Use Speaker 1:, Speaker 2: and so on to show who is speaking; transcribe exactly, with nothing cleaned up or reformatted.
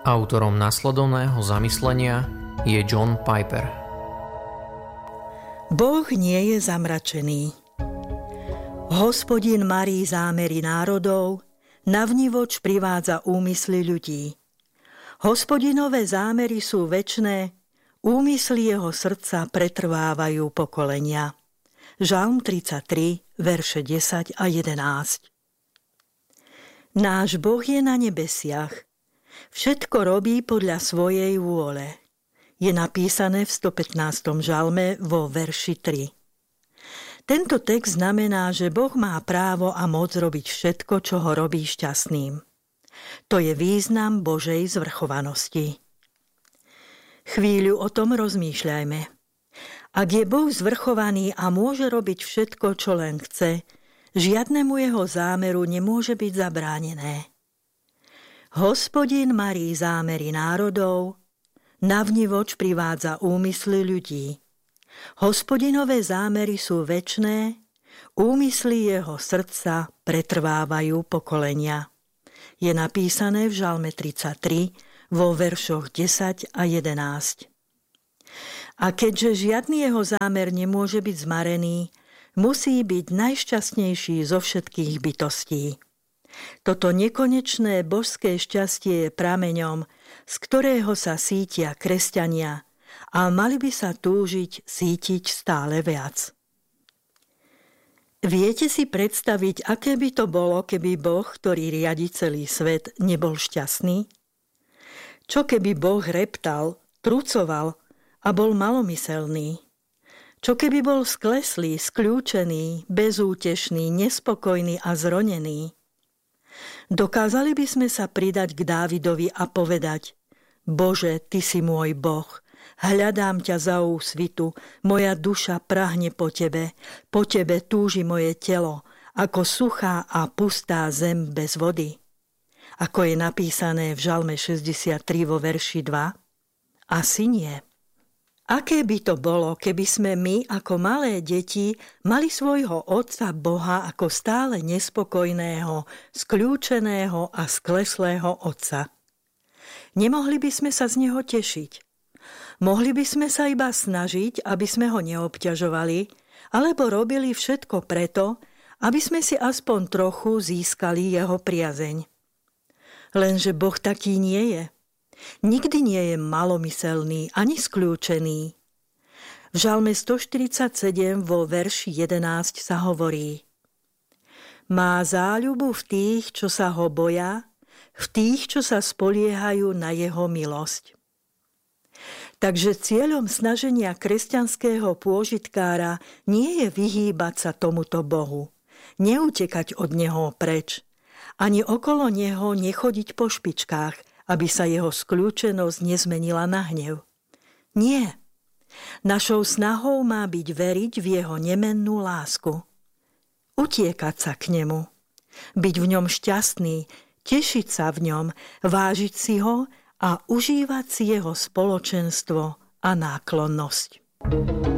Speaker 1: Autorom nasledovného zamyslenia je John Piper.
Speaker 2: Boh nie je zamračený. Hospodin marí zámery národov, navnivoč privádza úmysly ľudí. Hospodinové zámery sú večné, úmysly jeho srdca pretrvávajú pokolenia. Žalm tridsaťtri, verše desať a jedenásť. Náš Boh je na nebesiach. Všetko robí podľa svojej vôle. Je napísané v stopätnástom žalme vo verši tri. Tento text znamená, že Boh má právo a moc robiť všetko, čo ho robí šťastným. To je význam Božej zvrchovanosti. Chvíľu o tom rozmýšľajme. Ak je Boh zvrchovaný a môže robiť všetko, čo len chce, žiadnemu jeho zámeru nemôže byť zabránené. Hospodin marí zámery národov, navnivoč privádza úmysly ľudí. Hospodinové zámery sú večné, úmysly jeho srdca pretrvávajú pokolenia. Je napísané v žalme tridsaťtri vo veršoch desať a jedenásť. A keďže žiadny jeho zámer nemôže byť zmarený, musí byť najšťastnejší zo všetkých bytostí. Toto nekonečné božské šťastie je prameňom, z ktorého sa sítia kresťania a mali by sa túžiť sítiť stále viac. Viete si predstaviť, aké by to bolo, keby Boh, ktorý riadi celý svet, nebol šťastný? Čo keby Boh reptal, trucoval a bol malomyselný? Čo keby bol skleslý, skľúčený, bezútešný, nespokojný a zronený? Dokázali by sme sa pridať k Dávidovi a povedať: Bože, Ty si môj Boh, hľadám ťa za úsvitu, moja duša prahne po Tebe, po Tebe túži moje telo, ako suchá a pustá zem bez vody. Ako je napísané v žalme šesťdesiattri vo verši dva? Asi nie. Aké by to bolo, keby sme my, ako malé deti, mali svojho Otca Boha ako stále nespokojného, skľúčeného a skleslého Otca? Nemohli by sme sa z neho tešiť. Mohli by sme sa iba snažiť, aby sme ho neobťažovali, alebo robili všetko preto, aby sme si aspoň trochu získali jeho priazeň. Lenže Boh taký nie je. Nikdy nie je malomyselný ani skľúčený. V žalme stoštyridsaťsedem vo verši jedenásť sa hovorí: Má záľubu v tých, čo sa ho boja, v tých, čo sa spoliehajú na jeho milosť. Takže cieľom snaženia kresťanského pôžitkára nie je vyhýbať sa tomuto Bohu, neutekať od neho preč, ani okolo neho nechodiť po špičkách, aby sa jeho skľúčenosť nezmenila na hnev. Nie. Našou snahou má byť veriť v jeho nemennú lásku. Utiekať sa k nemu. Byť v ňom šťastný, tešiť sa v ňom, vážiť si ho a užívať si jeho spoločenstvo a náklonnosť.